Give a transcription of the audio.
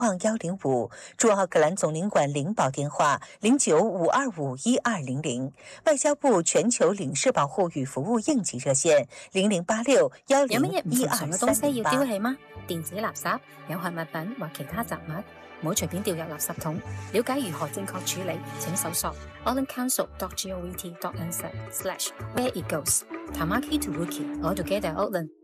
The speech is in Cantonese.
105，驻奥克兰总领馆领保电话0952512200，外交部全球领事保护与服务应急热线0086101238。 有乜嘢唔尋常嘅東西要丟棄嗎？電子垃圾、有害物品或其他雜物，唔好隨便掉入垃圾桶。了解如何正確處理，請搜索 aucklandcouncil.govt.nz/where it goes。Tamaki to Wiki，all together Auckland。